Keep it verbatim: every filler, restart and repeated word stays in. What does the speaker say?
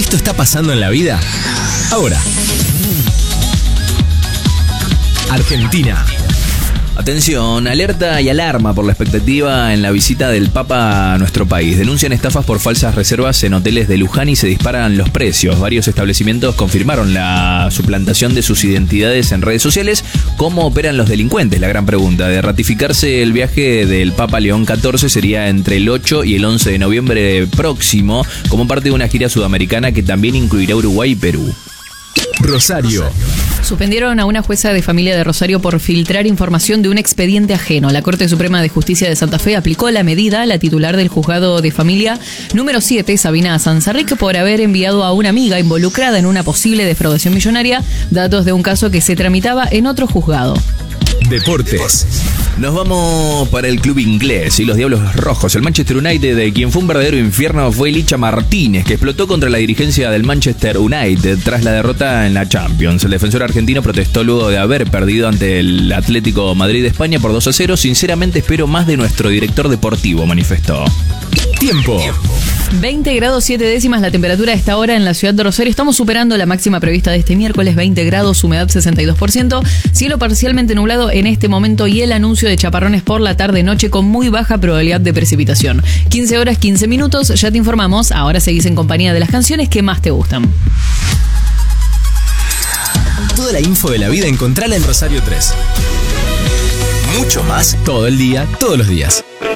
Esto está pasando en la vida ahora. Argentina. Atención, alerta y alarma por la expectativa en la visita del Papa a nuestro país. Denuncian estafas por falsas reservas en hoteles de Luján y se disparan los precios. Varios establecimientos confirmaron la suplantación de sus identidades en redes sociales. ¿Cómo operan los delincuentes? La gran pregunta. De ratificarse el viaje del Papa León catorce sería entre el ocho y el once de noviembre próximo, como parte de una gira sudamericana que también incluirá Uruguay y Perú. Rosario. Suspendieron a una jueza de familia de Rosario por filtrar información de un expediente ajeno. La Corte Suprema de Justicia de Santa Fe aplicó la medida a la titular del juzgado de familia número siete, Sabina Sanzarric, por haber enviado a una amiga involucrada en una posible defraudación millonaria datos de un caso que se tramitaba en otro juzgado. Deportes. Nos vamos para el club inglés y los Diablos Rojos. El Manchester United, de quien fue un verdadero infierno, fue Licha Martínez, que explotó contra la dirigencia del Manchester United tras la derrota en la Champions. El defensor argentino protestó luego de haber perdido ante el Atlético Madrid de España por dos a cero. Sinceramente espero más de nuestro director deportivo, manifestó. Tiempo. veinte grados siete décimas la temperatura a esta hora en la ciudad de Rosario. Estamos superando la máxima prevista de este miércoles, veinte grados, humedad sesenta y dos por ciento, cielo parcialmente nublado en este momento y el anuncio de chaparrones por la tarde-noche con muy baja probabilidad de precipitación. quince horas, quince minutos, ya te informamos, ahora seguís en compañía de las canciones que más te gustan. Toda la info de la vida encontrala en Rosario tres. Mucho más todo el día, todos los días.